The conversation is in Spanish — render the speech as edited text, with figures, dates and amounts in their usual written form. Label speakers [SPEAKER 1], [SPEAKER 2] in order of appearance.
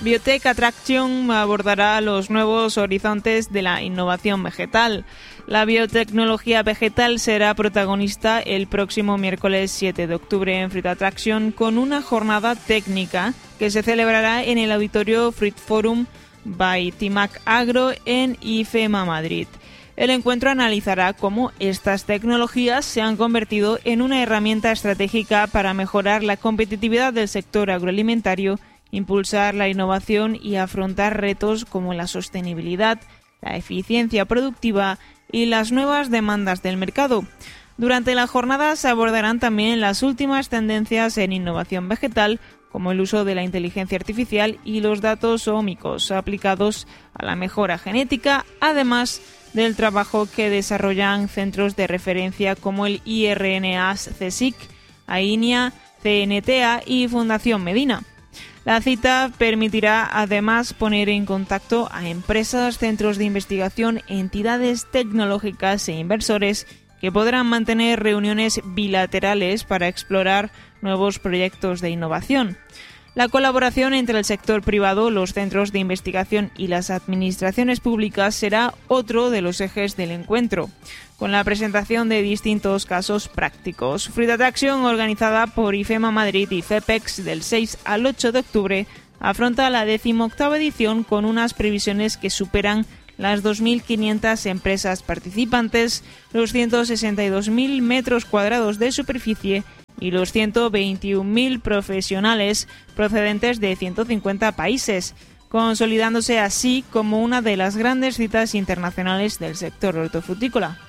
[SPEAKER 1] Biotech Attraction abordará los nuevos horizontes de la innovación vegetal. La biotecnología vegetal será protagonista el próximo miércoles 7 de octubre en Fruit Attraction con una jornada técnica que se celebrará en el auditorio Fruit Forum by Timac Agro en IFEMA Madrid. El encuentro analizará cómo estas tecnologías se han convertido en una herramienta estratégica para mejorar la competitividad del sector agroalimentario, impulsar la innovación y afrontar retos como la sostenibilidad, la eficiencia productiva y las nuevas demandas del mercado. Durante la jornada se abordarán también las últimas tendencias en innovación vegetal, como el uso de la inteligencia artificial y los datos ómicos aplicados a la mejora genética, además del trabajo que desarrollan centros de referencia como el IRNAS CSIC, AINIA, CNTA y Fundación Medina. La cita permitirá además poner en contacto a empresas, centros de investigación, entidades tecnológicas e inversores que podrán mantener reuniones bilaterales para explorar nuevos proyectos de innovación. La colaboración entre el sector privado, los centros de investigación y las administraciones públicas será otro de los ejes del encuentro, con la presentación de distintos casos prácticos. Fruit Attraction, organizada por IFEMA Madrid y FEPEX del 6 al 8 de octubre, afronta la 18ª edición con unas previsiones que superan las 2.500 empresas participantes, los 162.000 metros cuadrados de superficie y los 121.000 profesionales procedentes de 150 países, consolidándose así como una de las grandes citas internacionales del sector hortofrutícola.